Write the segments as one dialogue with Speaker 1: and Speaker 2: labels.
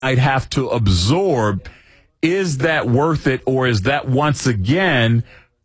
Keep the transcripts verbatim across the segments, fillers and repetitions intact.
Speaker 1: I'd have to absorb. Is that worth it, or is that once again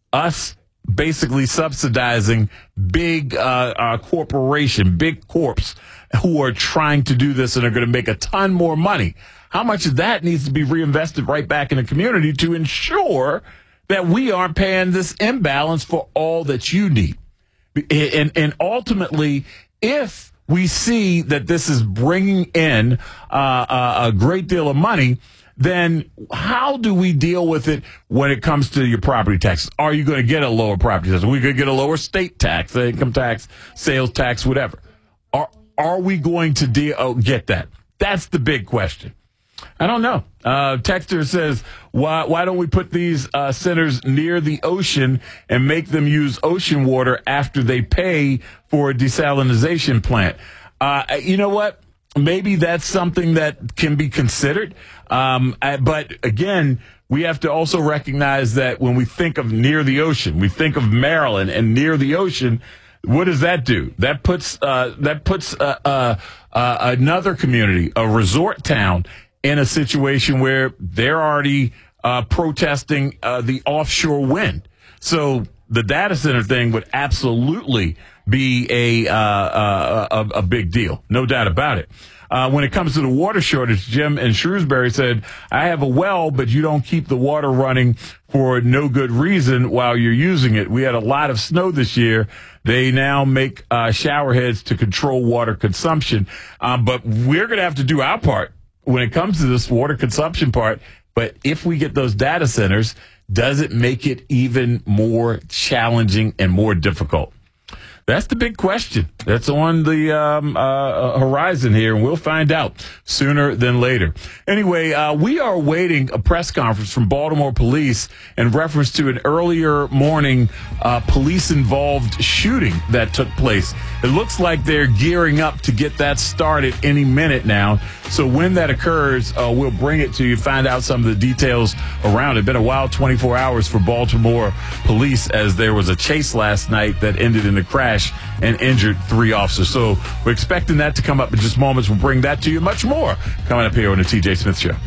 Speaker 1: us basically subsidizing big uh, uh, corporation, big corps who are trying to do this and are going to make a ton more money? How much of that needs to be reinvested right back in the community to ensure that we aren't paying this imbalance for all that you need? And, and ultimately, if we see that this is bringing in uh, a great deal of money, then how do we deal with it when it comes to your property taxes? Are you going to get a lower property tax? Are we going to get a lower state tax, income tax, sales tax, whatever? Are are we going to deal, oh, get that? That's the big question. I don't know. Uh, Texter says, why why don't we put these uh, centers near the ocean and make them use ocean water after they pay for a desalination plant? Uh, you know what? Maybe that's something that can be considered. Um, but again, we have to also recognize that when we think of near the ocean, we think of Maryland and near the ocean. What does that do? That puts uh, that puts uh, uh, uh, another community, a resort town, in a situation where they're already uh, protesting uh, the offshore wind. So the data center thing would absolutely be a, uh, uh, a, a big deal. No doubt about it. Uh, when it comes to the water shortage, Jim in Shrewsbury said, I have a well, but you don't keep the water running for no good reason while you're using it. We had a lot of snow this year. They now make uh, shower heads to control water consumption. Um, but we're going to have to do our part when it comes to this water consumption part. But if we get those data centers, does it make it even more challenging and more difficult? That's the big question that's on the um, uh, horizon here, and we'll find out sooner than later. Anyway, uh, we are awaiting a press conference from Baltimore police in reference to an earlier morning uh, police-involved shooting that took place. It looks like they're gearing up to get that started any minute now. So when that occurs, uh, we'll bring it to you, find out some of the details around it. Been a wild twenty-four hours for Baltimore police as there was a chase last night that ended in a crash and injured three officers. So we're expecting that to come up in just moments. We'll bring that to you. Much more coming up here on the T J Smith Show.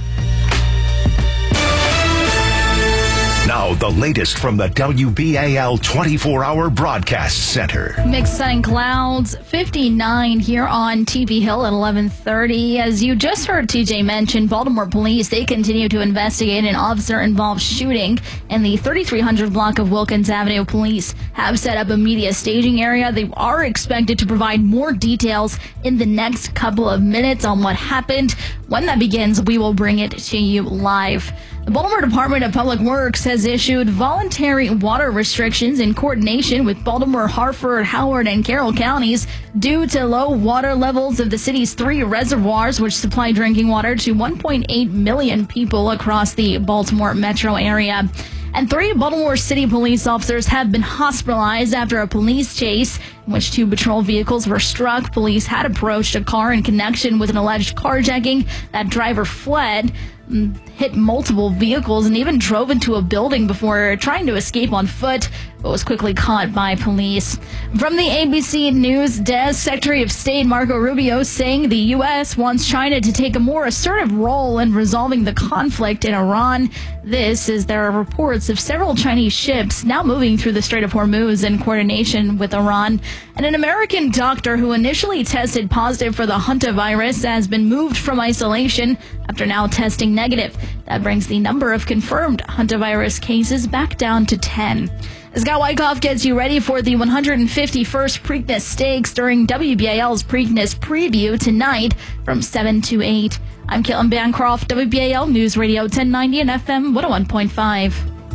Speaker 2: Now, the latest from the W B A L twenty-four hour Broadcast Center.
Speaker 3: Mixed sun clouds, fifty-nine here on T V Hill at eleven thirty. As you just heard T J mention, Baltimore police, they continue to investigate an officer-involved shooting in the thirty-three hundred block of Wilkins Avenue. Police have set up a media staging area. They are expected to provide more details in the next couple of minutes on what happened. When that begins, we will bring it to you live. The Baltimore Department of Public Works has issued voluntary water restrictions in coordination with Baltimore, Harford, Howard, and Carroll counties due to low water levels of the city's three reservoirs, which supply drinking water to one point eight million people across the Baltimore metro area. And three Baltimore City police officers have been hospitalized after a police chase in which two patrol vehicles were struck. Police had approached a car in connection with an alleged carjacking. That driver fled, hit multiple vehicles, and even drove into a building before trying to escape on foot, but was quickly caught by police. From the A B C News desk, Secretary of State Marco Rubio saying the U S wants China to take a more assertive role in resolving the conflict in Iran. This as there are reports of several Chinese ships now moving through the Strait of Hormuz in coordination with Iran. And an American doctor who initially tested positive for the hantavirus has been moved from isolation after now testing negative. That brings the number of confirmed hantavirus cases back down to ten. Scott Wyckoff gets you ready for the one hundred fifty-first Preakness Stakes during W B A L's Preakness Preview tonight from seven to eight. I'm Caitlin Bancroft, W B A L News Radio ten ninety and F M one oh one point five.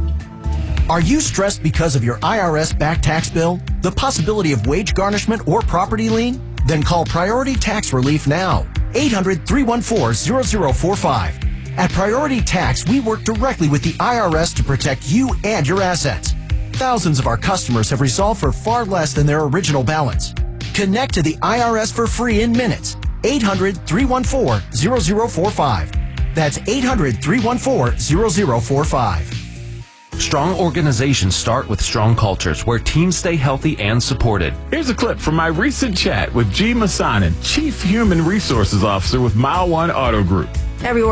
Speaker 4: Are you stressed because of your I R S back tax bill, the possibility of wage garnishment, or property lien? Then call Priority Tax Relief now. eight hundred, three one four, zero zero four five. At Priority Tax, we work directly with the I R S to protect you and your assets. Thousands of our customers have resolved for far less than their original balance. Connect to the I R S for free in minutes. eight hundred, three one four, zero zero four five. That's eight hundred, three one four, zero zero four five.
Speaker 5: Strong organizations start with strong cultures where teams stay healthy and supported.
Speaker 1: Here's a clip from my recent chat with G. Massanin, Chief Human Resources Officer with Mile One Auto Group.
Speaker 6: everywhere.